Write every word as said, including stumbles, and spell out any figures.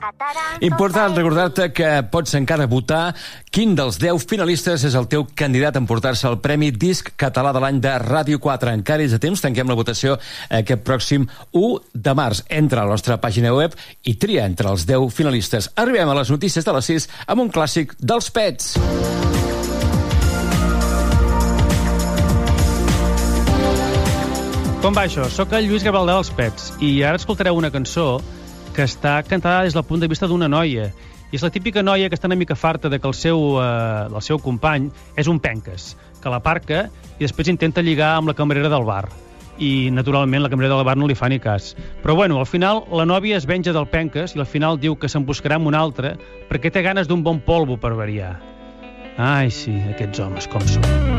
Important recordar-te que pots encara votar quin dels deu finalistes és el teu candidat a emportar-se el Premi Disc Català de l'any de Ràdio quatre. Encara és a temps, tanquem la votació aquest pròxim u de març. Entra a la nostra pàgina web i tria entre els deu finalistes. Arribem a les notícies de les sis amb un clàssic dels Pets. Com va això? Soc el Lluís Gavaldà dels Pets i ara escoltareu una cançó que està cantada des del punt de vista d'una noia. I és la típica noia que està una mica farta de que el seu, eh, el seu company és un penques, que l'aparca i després intenta lligar amb la camarera del bar. I, naturalment, la camarera del bar no li fa ni cas. Però, bueno, al final, la nòvia es venja del penques i al final diu que se'n buscarà amb un altre perquè té ganes d'un bon polvo per variar. Ai, sí, aquests homes com són.